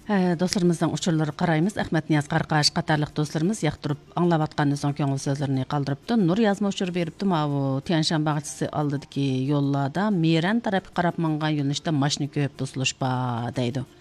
Dostlarımızdan uçurları qaraymiz. Ahmet Niyaz Qarqaş qatarlıq dostlarımız yaqtırıp anlap atqanınızdan köңіл sözlerini qaldırıptı. Nur yazma uçur beripti. Bu Tianshan bağçısı aldıdı ki yollada Meyran tarafı qarap mangan yolunishda mashina köp to'silishpa deydi.